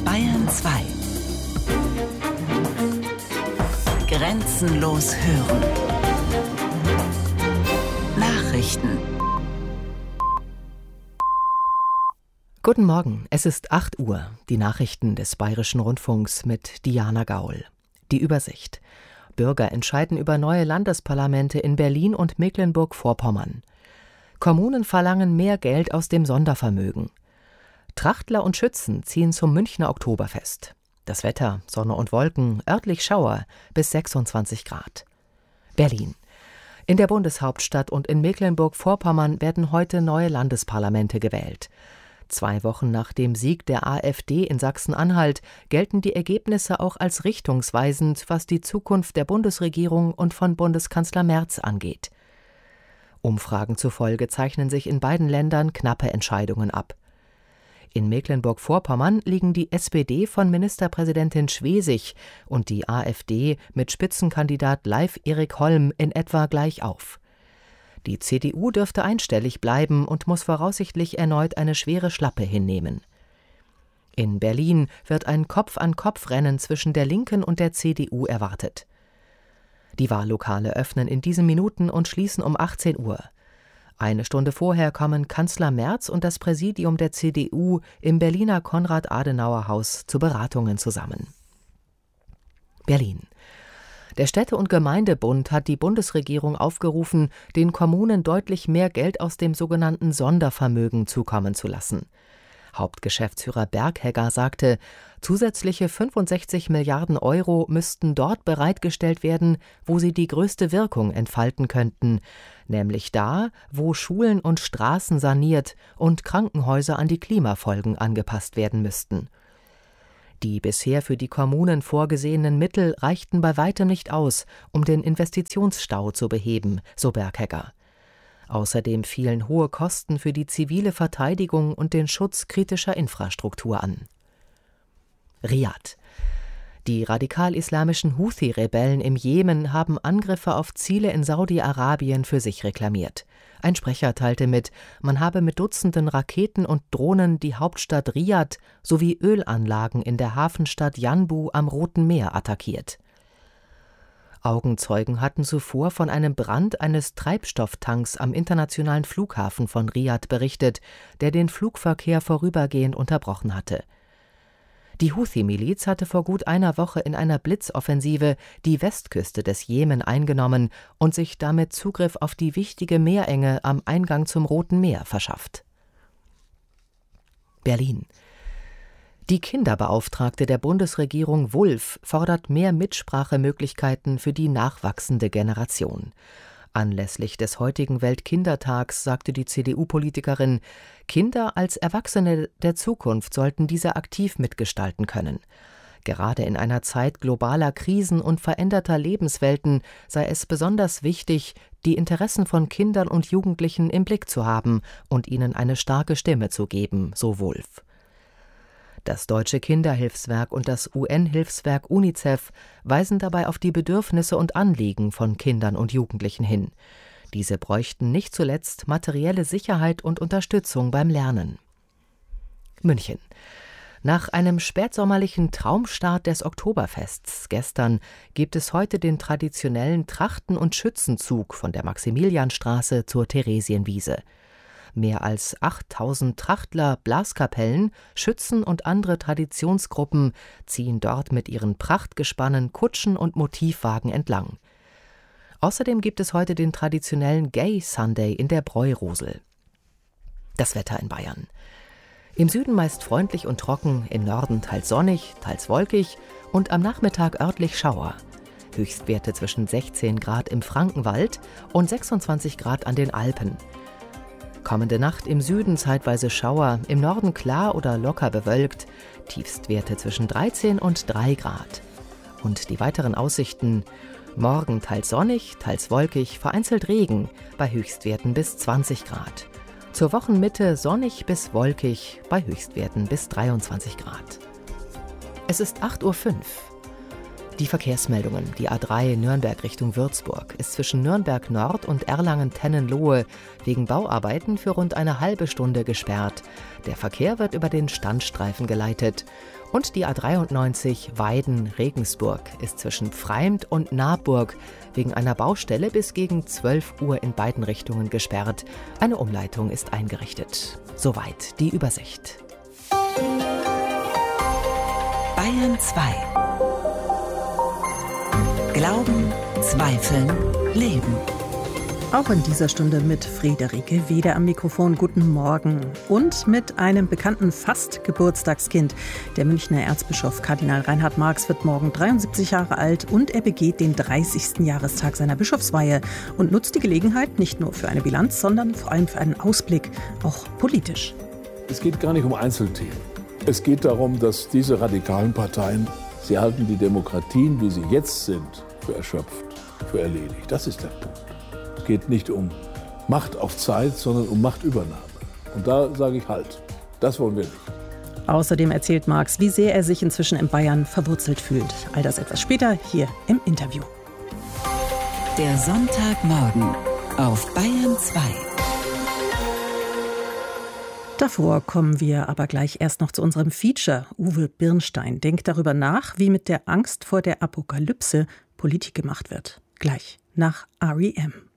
Bayern 2. Grenzenlos hören. Nachrichten. Guten Morgen, es ist 8 Uhr. Die Nachrichten des Bayerischen Rundfunks mit Diana Gaul. Die Übersicht. Bürger entscheiden über neue Landesparlamente in Berlin und Mecklenburg-Vorpommern. Kommunen verlangen mehr Geld aus dem Sondervermögen. Trachtler und Schützen ziehen zum Münchner Oktoberfest. Das Wetter, Sonne und Wolken, örtlich Schauer bis 26 Grad. Berlin. In der Bundeshauptstadt und in Mecklenburg-Vorpommern werden heute neue Landesparlamente gewählt. 2 Wochen nach dem Sieg der AfD in Sachsen-Anhalt gelten die Ergebnisse auch als richtungsweisend, was die Zukunft der Bundesregierung und von Bundeskanzler Merz angeht. Umfragen zufolge zeichnen sich in beiden Ländern knappe Entscheidungen ab. In Mecklenburg-Vorpommern liegen die SPD von Ministerpräsidentin Schwesig und die AfD mit Spitzenkandidat Leif Erik Holm in etwa gleich auf. Die CDU dürfte einstellig bleiben und muss voraussichtlich erneut eine schwere Schlappe hinnehmen. In Berlin wird ein Kopf-an-Kopf-Rennen zwischen der Linken und der CDU erwartet. Die Wahllokale öffnen in diesen Minuten und schließen um 18 Uhr. Eine Stunde vorher kommen Kanzler Merz und das Präsidium der CDU im Berliner Konrad-Adenauer-Haus zu Beratungen zusammen. Berlin. Der Städte- und Gemeindebund hat die Bundesregierung aufgerufen, den Kommunen deutlich mehr Geld aus dem sogenannten Sondervermögen zukommen zu lassen. Hauptgeschäftsführer Berghegger sagte, zusätzliche 65 Milliarden Euro müssten dort bereitgestellt werden, wo sie die größte Wirkung entfalten könnten, nämlich da, wo Schulen und Straßen saniert und Krankenhäuser an die Klimafolgen angepasst werden müssten. Die bisher für die Kommunen vorgesehenen Mittel reichten bei weitem nicht aus, um den Investitionsstau zu beheben, so Berghegger. Außerdem fielen hohe Kosten für die zivile Verteidigung und den Schutz kritischer Infrastruktur an. Riad. Die radikal-islamischen Houthi-Rebellen im Jemen haben Angriffe auf Ziele in Saudi-Arabien für sich reklamiert. Ein Sprecher teilte mit, man habe mit Dutzenden Raketen und Drohnen die Hauptstadt Riad sowie Ölanlagen in der Hafenstadt Yanbu am Roten Meer attackiert. Augenzeugen hatten zuvor von einem Brand eines Treibstofftanks am internationalen Flughafen von Riad berichtet, der den Flugverkehr vorübergehend unterbrochen hatte. Die Houthi-Miliz hatte vor gut einer Woche in einer Blitzoffensive die Westküste des Jemen eingenommen und sich damit Zugriff auf die wichtige Meerenge am Eingang zum Roten Meer verschafft. Berlin. Die Kinderbeauftragte der Bundesregierung Wulff fordert mehr Mitsprachemöglichkeiten für die nachwachsende Generation. Anlässlich des heutigen Weltkindertags sagte die CDU-Politikerin, Kinder als Erwachsene der Zukunft sollten diese aktiv mitgestalten können. Gerade in einer Zeit globaler Krisen und veränderter Lebenswelten sei es besonders wichtig, die Interessen von Kindern und Jugendlichen im Blick zu haben und ihnen eine starke Stimme zu geben, so Wulff. Das Deutsche Kinderhilfswerk und das UN-Hilfswerk UNICEF weisen dabei auf die Bedürfnisse und Anliegen von Kindern und Jugendlichen hin. Diese bräuchten nicht zuletzt materielle Sicherheit und Unterstützung beim Lernen. München. Nach einem spätsommerlichen Traumstart des Oktoberfests gestern gibt es heute den traditionellen Trachten- und Schützenzug von der Maximilianstraße zur Theresienwiese. Mehr als 8000 Trachtler, Blaskapellen, Schützen und andere Traditionsgruppen ziehen dort mit ihren Prachtgespannen, Kutschen und Motivwagen entlang. Außerdem gibt es heute den traditionellen Gay Sunday in der Bräurosel. Das Wetter in Bayern. Im Süden meist freundlich und trocken, im Norden teils sonnig, teils wolkig und am Nachmittag örtlich Schauer. Höchstwerte zwischen 16 Grad im Frankenwald und 26 Grad an den Alpen. Kommende Nacht im Süden zeitweise Schauer, im Norden klar oder locker bewölkt, Tiefstwerte zwischen 13 und 3 Grad. Und die weiteren Aussichten: morgen teils sonnig, teils wolkig, vereinzelt Regen, bei Höchstwerten bis 20 Grad. Zur Wochenmitte sonnig bis wolkig, bei Höchstwerten bis 23 Grad. Es ist 8:05 Uhr. Die Verkehrsmeldungen. Die A3 Nürnberg Richtung Würzburg ist zwischen Nürnberg Nord und Erlangen-Tennenlohe wegen Bauarbeiten für rund eine halbe Stunde gesperrt. Der Verkehr wird über den Standstreifen geleitet. Und die A93 Weiden-Regensburg ist zwischen Pfreimd und Naburg wegen einer Baustelle bis gegen 12 Uhr in beiden Richtungen gesperrt. Eine Umleitung ist eingerichtet. Soweit die Übersicht. Bayern 2. Glauben, Zweifeln, Leben. Auch in dieser Stunde mit Friederike Weder am Mikrofon. Guten Morgen. Und mit einem bekannten Fast-Geburtstagskind. Der Münchner Erzbischof Kardinal Reinhard Marx wird morgen 73 Jahre alt und er begeht den 30. Jahrestag seiner Bischofsweihe und nutzt die Gelegenheit nicht nur für eine Bilanz, sondern vor allem für einen Ausblick, auch politisch. Es geht gar nicht um Einzelthemen. Es geht darum, dass diese radikalen Parteien, sie halten die Demokratien, wie sie jetzt sind, für erschöpft, für erledigt. Das ist der Punkt. Es geht nicht um Macht auf Zeit, sondern um Machtübernahme. Und da sage ich halt, das wollen wir nicht. Außerdem erzählt Marx, wie sehr er sich inzwischen in Bayern verwurzelt fühlt. All das etwas später hier im Interview. Der Sonntagmorgen auf Bayern 2. Davor kommen wir aber gleich erst noch zu unserem Feature. Uwe Birnstein denkt darüber nach, wie mit der Angst vor der Apokalypse Politik gemacht wird. Gleich nach R.E.M.